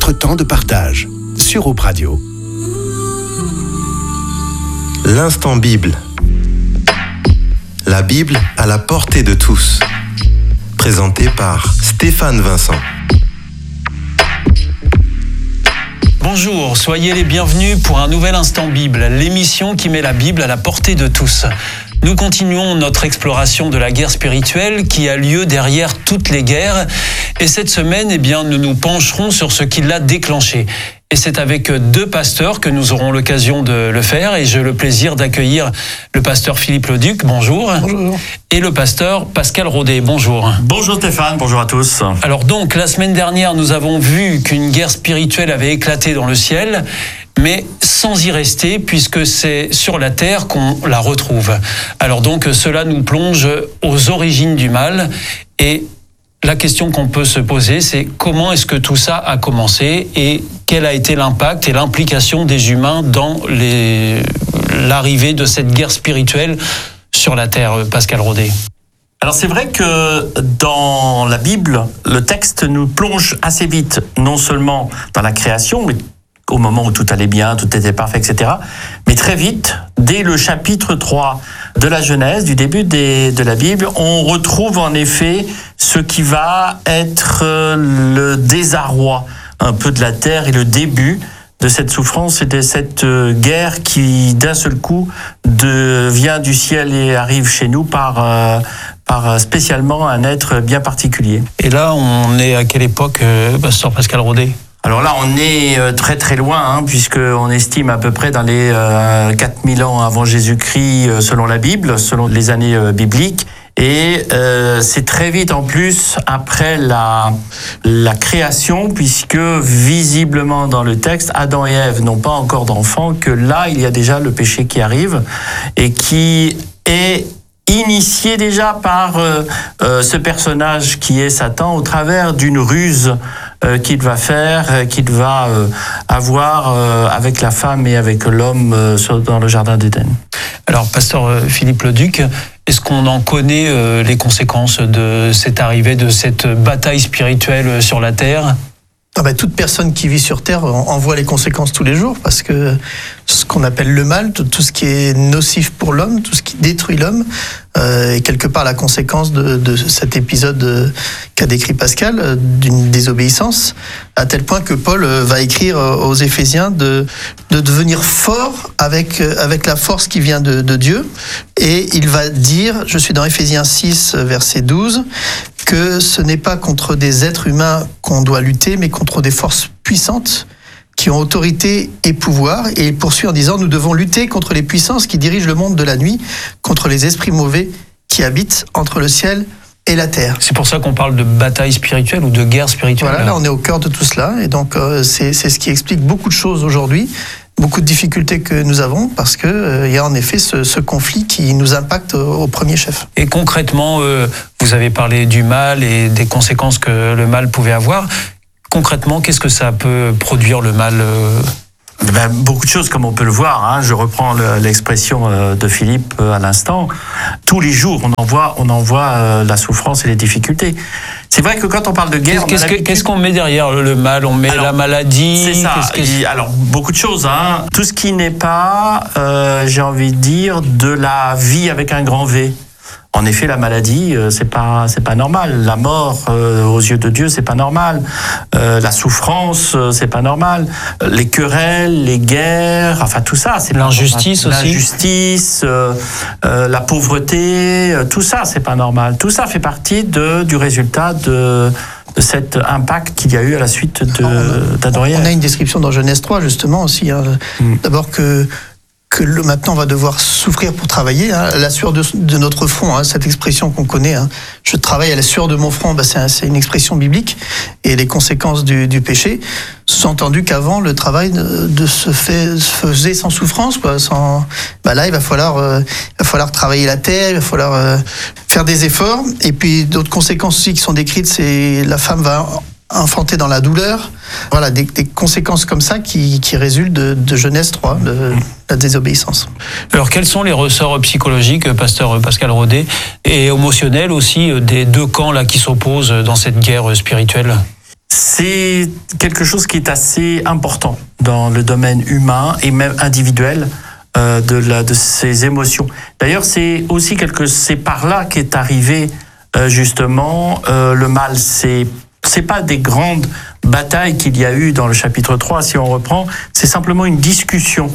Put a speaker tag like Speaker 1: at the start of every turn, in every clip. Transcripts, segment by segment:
Speaker 1: votre temps de partage sur Hope Radio.
Speaker 2: L'instant Bible. La Bible à la portée de tous. Présenté par Stéphane Vincent.
Speaker 3: Bonjour, soyez les bienvenus pour un nouvel Instant Bible, l'émission qui met la Bible à la portée de tous. Nous continuons notre exploration de la guerre spirituelle qui a lieu derrière toutes les guerres. Et cette semaine, nous nous pencherons sur ce qui l'a déclenché. Et c'est avec deux pasteurs que nous aurons l'occasion de le faire. Et j'ai le plaisir d'accueillir le pasteur Philippe Leduc. Bonjour.
Speaker 4: Bonjour.
Speaker 3: Et le pasteur Pascal Rodet. Bonjour.
Speaker 4: Bonjour Stéphane, bonjour à tous.
Speaker 3: Alors donc, la semaine dernière, nous avons vu qu'une guerre spirituelle avait éclaté dans le ciel, mais sans y rester, puisque c'est sur la terre qu'on la retrouve. Alors donc, cela nous plonge aux origines du mal. Et la question qu'on peut se poser, c'est comment est-ce que tout ça a commencé et quel a été l'impact et l'implication des humains dans l'arrivée de cette guerre spirituelle sur la terre, Pascal Rodet.
Speaker 4: Alors c'est vrai que dans la Bible, le texte nous plonge assez vite, non seulement dans la création, mais au moment où tout allait bien, tout était parfait, etc. Mais très vite, dès le chapitre 3 de la Genèse, du début de la Bible, on retrouve en effet ce qui va être le désarroi un peu de la terre et le début de cette souffrance et de cette guerre qui, d'un seul coup, vient du ciel et arrive chez nous par spécialement un être bien particulier.
Speaker 3: Et là, on est à quelle époque, pasteur Pascal Rodet ?
Speaker 4: Alors là, on est très très loin, puisqu'on estime à peu près dans les 4000 ans avant Jésus-Christ, selon la Bible, selon les années bibliques. Et c'est très vite en plus après la création, puisque visiblement dans le texte, Adam et Ève n'ont pas encore d'enfants, que là, il y a déjà le péché qui arrive et qui est initié déjà par ce personnage qui est Satan au travers d'une ruse qu'il va faire, qu'il va avoir avec la femme et avec l'homme dans le jardin d'Éden.
Speaker 3: Alors, pasteur Philippe Leduc, est-ce qu'on en connaît les conséquences de cette arrivée, de cette bataille spirituelle sur la terre ?
Speaker 5: Toute personne qui vit sur Terre en voit les conséquences tous les jours, parce que ce qu'on appelle le mal, tout ce qui est nocif pour l'homme, tout ce qui détruit l'homme, est quelque part la conséquence de cet épisode qu'a décrit Pascal, d'une désobéissance, à tel point que Paul va écrire aux Éphésiens de devenir fort avec la force qui vient de Dieu. Et il va dire, je suis dans Éphésiens 6, verset 12, que ce n'est pas contre des êtres humains qu'on doit lutter, mais contre des forces puissantes qui ont autorité et pouvoir. Et il poursuit en disant, nous devons lutter contre les puissances qui dirigent le monde de la nuit, contre les esprits mauvais qui habitent entre le ciel et la terre.
Speaker 3: C'est pour ça qu'on parle de bataille spirituelle ou de guerre spirituelle.
Speaker 5: Voilà, là on est au cœur de tout cela. Et donc c'est ce qui explique beaucoup de choses aujourd'hui, beaucoup de difficultés que nous avons, parce que il y a en effet ce conflit qui nous impacte au premier chef.
Speaker 3: Et concrètement, vous avez parlé du mal et des conséquences que le mal pouvait avoir. Concrètement, qu'est-ce que ça peut produire, le mal ?
Speaker 4: Beaucoup de choses, comme on peut le voir. Je reprends l'expression de Philippe à l'instant. Tous les jours, on en voit la souffrance et les difficultés. C'est vrai que quand on parle de guerre...
Speaker 3: Qu'est-ce qu'on met derrière le mal ? On met la maladie ?
Speaker 4: C'est ça. Alors, beaucoup de choses. Tout ce qui n'est pas, j'ai envie de dire, de la vie avec un grand V. En effet, la maladie, c'est pas normal. La mort, aux yeux de Dieu, c'est pas normal. La souffrance, c'est pas normal. Les querelles, les guerres, tout ça, c'est
Speaker 3: l'injustice aussi.
Speaker 4: L'injustice, la pauvreté, tout ça, c'est pas normal. Tout ça fait partie du résultat de cet impact qu'il y a eu à la suite d'Adam et Ève.
Speaker 5: On a une description dans Genèse 3, justement, aussi. D'abord que maintenant on va devoir souffrir pour travailler, la sueur de notre front, cette expression qu'on connaît, je travaille à la sueur de mon front, c'est une expression biblique, et les conséquences du péché, sous-entendu qu'avant le travail se faisait sans souffrance, là il va falloir travailler la terre, il va falloir faire des efforts, et puis d'autres conséquences aussi qui sont décrites, c'est la femme va enfanter dans la douleur. Voilà, des conséquences comme ça qui résultent de Genèse 3, de la désobéissance.
Speaker 3: Alors, quels sont les ressorts psychologiques, pasteur Pascal Rodet, et émotionnels aussi, des deux camps là qui s'opposent dans cette guerre spirituelle ?
Speaker 4: c'est quelque chose qui est assez important dans le domaine humain et même individuel de ces émotions. D'ailleurs, c'est par là qu'est arrivé justement le mal. C'est pas des grandes batailles qu'il y a eu dans le chapitre 3, si on reprend, c'est simplement une discussion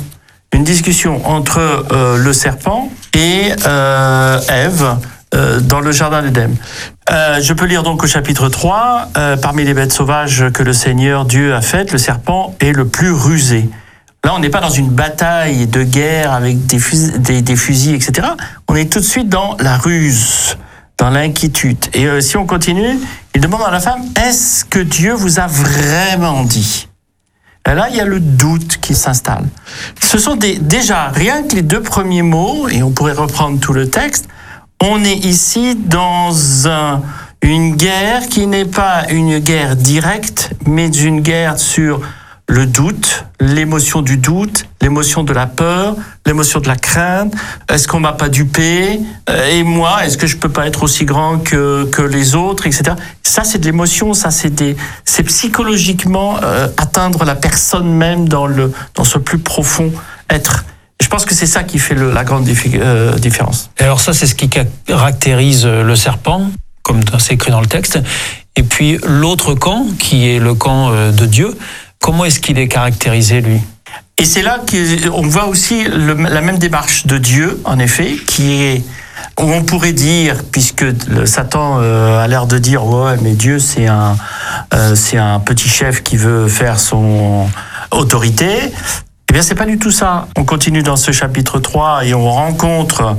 Speaker 4: entre le serpent et Ève dans le jardin d'Éden. Je peux lire donc au chapitre 3, parmi les bêtes sauvages que le Seigneur Dieu a faites, le serpent est le plus rusé. Là, on n'est pas dans une bataille de guerre avec des fusils, etc. On est tout de suite dans la ruse, dans l'inquiétude. Et si on continue, il demande à la femme, est-ce que Dieu vous a vraiment dit ? Et là, il y a le doute qui s'installe. Ce sont déjà, rien que les 2 premiers mots, et on pourrait reprendre tout le texte, on est ici dans une guerre qui n'est pas une guerre directe, mais une guerre sur le doute, l'émotion du doute, l'émotion de la peur, l'émotion de la crainte. Est-ce qu'on m'a pas dupé ? Et moi, est-ce que je peux pas être aussi grand que les autres, etc. Ça, c'est de l'émotion. Ça, c'est psychologiquement atteindre la personne même dans ce plus profond être. Je pense que c'est ça qui fait la grande différence.
Speaker 3: Et alors ça, c'est ce qui caractérise le serpent, comme c'est écrit dans le texte. Et puis l'autre camp, qui est le camp de Dieu, comment est-ce qu'il est caractérisé, lui ?
Speaker 4: Et c'est là qu'on voit aussi la même démarche de Dieu, en effet, qui est, où on pourrait dire, puisque Satan a l'air de dire, ouais, mais Dieu, c'est un petit chef qui veut faire son autorité. Eh bien, c'est pas du tout ça. On continue dans ce chapitre 3 et on rencontre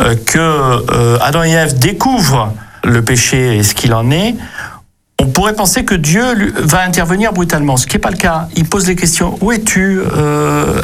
Speaker 4: que Adam et Ève découvrent le péché et ce qu'il en est. On pourrait penser que Dieu va intervenir brutalement, ce qui n'est pas le cas. Il pose les questions. Où es-tu, Adam ?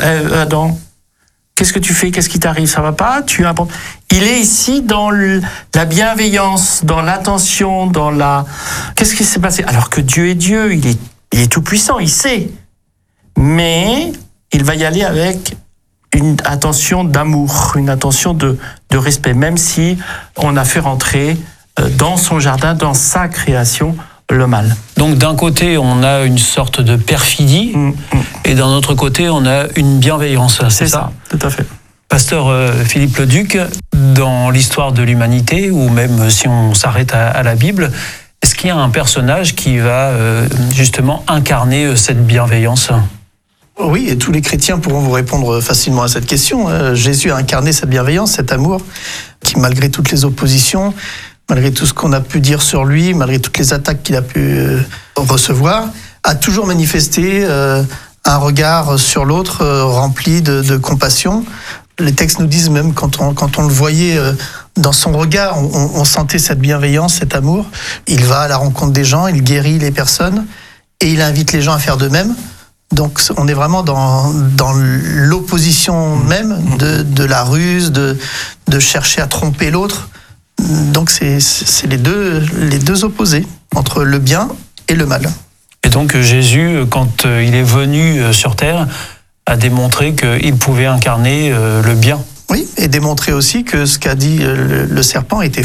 Speaker 4: Qu'est-ce que tu fais ? Qu'est-ce qui t'arrive ? Ça va pas ? Il est ici dans la bienveillance, dans l'attention, Qu'est-ce qui s'est passé ? Alors que Dieu est Dieu, il est tout puissant, il sait. Mais il va y aller avec une attention d'amour, une attention de respect, même si on a fait rentrer dans son jardin, dans sa création, le mal.
Speaker 3: Donc d'un côté, on a une sorte de perfidie, et d'un autre côté, on a une bienveillance.
Speaker 4: C'est ça, tout à fait.
Speaker 3: Pasteur Philippe Leduc, dans l'histoire de l'humanité, ou même si on s'arrête à la Bible, est-ce qu'il y a un personnage qui va justement incarner cette bienveillance ?
Speaker 5: Oui, et tous les chrétiens pourront vous répondre facilement à cette question. Jésus a incarné cette bienveillance, cet amour, qui malgré toutes les oppositions, malgré tout ce qu'on a pu dire sur lui, malgré toutes les attaques qu'il a pu recevoir, a toujours manifesté un regard sur l'autre rempli de compassion. Les textes nous disent même quand on le voyait dans son regard, on sentait cette bienveillance, cet amour. Il va à la rencontre des gens, il guérit les personnes et il invite les gens à faire de même. Donc on est vraiment dans l'opposition même de la ruse, de chercher à tromper l'autre. Donc c'est les deux opposés entre le bien et le mal.
Speaker 3: Et donc Jésus, quand il est venu sur terre, a démontré qu'il pouvait incarner le bien.
Speaker 5: Oui, et démontrer aussi que ce qu'a dit le serpent était